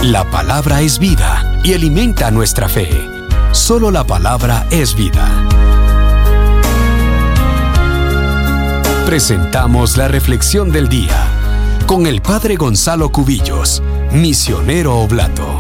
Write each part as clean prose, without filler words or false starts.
La palabra es vida y alimenta nuestra fe. Solo la palabra es vida. Presentamos la reflexión del día con el Padre Gonzalo Cubillos, misionero oblato.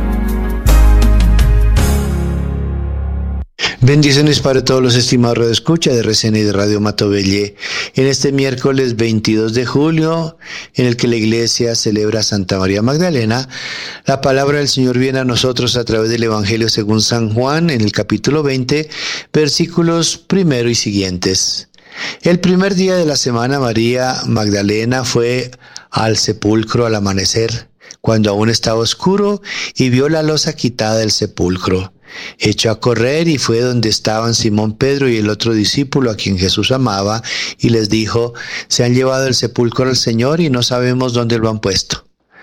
Bendiciones para todos los estimados radioescuchas de RCN y de Radio Matobelle. En este miércoles 22 de julio, en el que la Iglesia celebra a Santa María Magdalena, la palabra del Señor viene a nosotros a través del Evangelio según San Juan, en el capítulo 20, versículos 1 y siguientes. El primer día de la semana, María Magdalena fue al sepulcro al amanecer, cuando aún estaba oscuro, y vio la losa quitada del sepulcro. Echó a correr y fue donde estaban Simón Pedro y el otro discípulo a quien Jesús amaba, y les dijo: se han llevado el sepulcro al Señor y no sabemos dónde lo han puesto.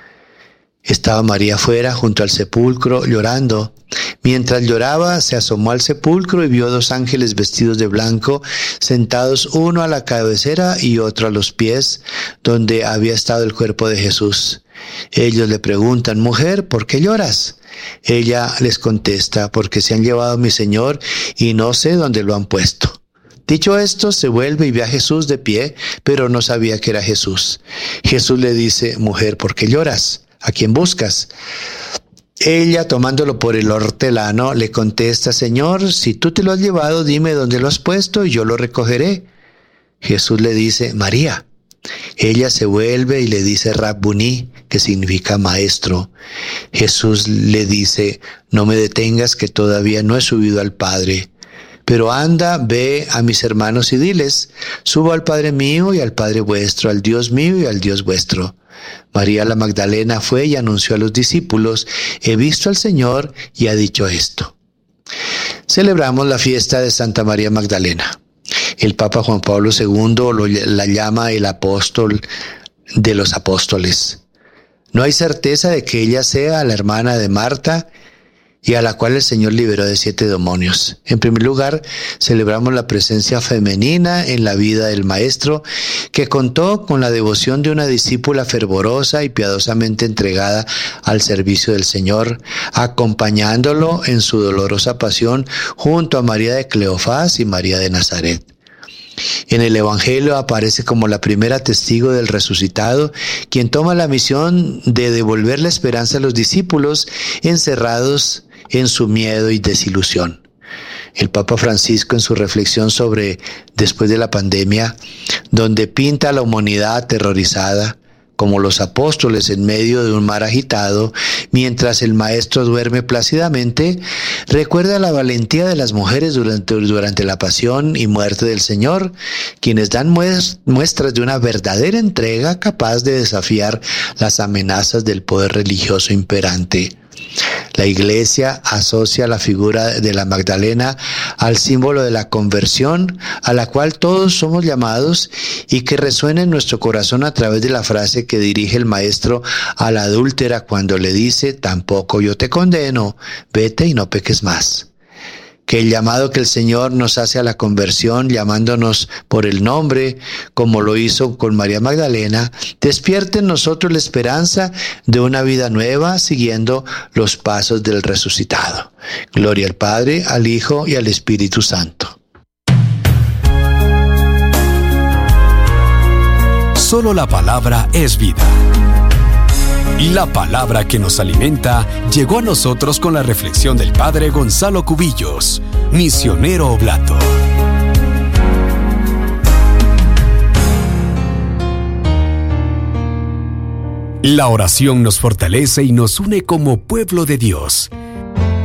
Estaba María afuera, junto al sepulcro, llorando. Mientras lloraba, se asomó al sepulcro y vio 2 ángeles vestidos de blanco, sentados uno a la cabecera y otro a los pies, donde había estado el cuerpo de Jesús. Ellos le preguntan: mujer, ¿por qué lloras? Ella les contesta: porque se han llevado a mi Señor y no sé dónde lo han puesto. Dicho esto, se vuelve y ve a Jesús de pie, pero no sabía que era Jesús. Jesús le dice: mujer, ¿por qué lloras? ¿A quién buscas? Ella, tomándolo por el hortelano, le contesta: Señor, si tú te lo has llevado, dime dónde lo has puesto y yo lo recogeré. Jesús le dice: María. Ella se vuelve y le dice Rabbuni, que significa maestro. Jesús le dice: no me detengas, que todavía no he subido al Padre. Pero anda, ve a mis hermanos y diles: subo al Padre mío y al Padre vuestro, al Dios mío y al Dios vuestro. María la Magdalena fue y anunció a los discípulos: he visto al Señor y ha dicho esto. Celebramos la fiesta de Santa María Magdalena. El Papa Juan Pablo II la llama el apóstol de los apóstoles. No hay certeza de que ella sea la hermana de Marta, y a la cual el Señor liberó de 7 demonios. En primer lugar, celebramos la presencia femenina en la vida del Maestro, que contó con la devoción de una discípula fervorosa y piadosamente entregada al servicio del Señor, acompañándolo en su dolorosa pasión junto a María de Cleofás y María de Nazaret. En el Evangelio aparece como la primera testigo del resucitado, quien toma la misión de devolver la esperanza a los discípulos encerrados en su miedo y desilusión. El Papa Francisco, en su reflexión sobre después de la pandemia, donde pinta a la humanidad aterrorizada, como los apóstoles en medio de un mar agitado, mientras el Maestro duerme plácidamente, recuerda la valentía de las mujeres durante la pasión y muerte del Señor, quienes dan muestras de una verdadera entrega capaz de desafiar las amenazas del poder religioso imperante. La Iglesia asocia la figura de la Magdalena al símbolo de la conversión, a la cual todos somos llamados, y que resuena en nuestro corazón a través de la frase que dirige el Maestro a la adúltera cuando le dice: tampoco yo te condeno, vete y no peques más. Que el llamado que el Señor nos hace a la conversión, llamándonos por el nombre, como lo hizo con María Magdalena, despierte en nosotros la esperanza de una vida nueva, siguiendo los pasos del resucitado. Gloria al Padre, al Hijo y al Espíritu Santo. Solo la palabra es vida. La palabra que nos alimenta llegó a nosotros con la reflexión del Padre Gonzalo Cubillos, misionero oblato. La oración nos fortalece y nos une como pueblo de Dios.